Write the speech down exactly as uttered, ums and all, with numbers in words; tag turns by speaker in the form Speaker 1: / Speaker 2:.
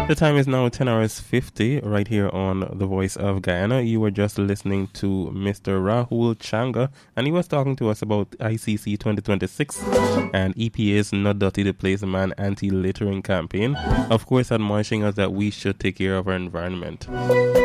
Speaker 1: The time is now ten hours fifty right here on The Voice of Guyana. You were just listening to Mister Rahul Changa, and he was talking to us about I C C twenty twenty-six and E P A's Not Dirty to Place a Man anti-littering campaign. Of course, admonishing us that we should take care of our environment.